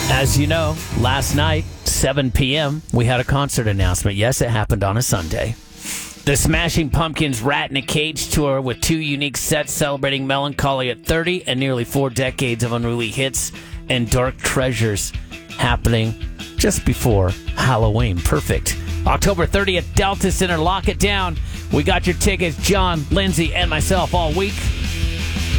As you know, last night, 7 p.m., we had a concert announcement. Yes, it happened on a Sunday. The Smashing Pumpkins Rat in a Cage tour with 2 unique sets celebrating melancholy at 30 and nearly 4 decades of unruly hits and dark treasures happening just before Halloween. Perfect. October 30th, Delta Center. Lock it down. We got your tickets, John, Lindsay, and myself all week.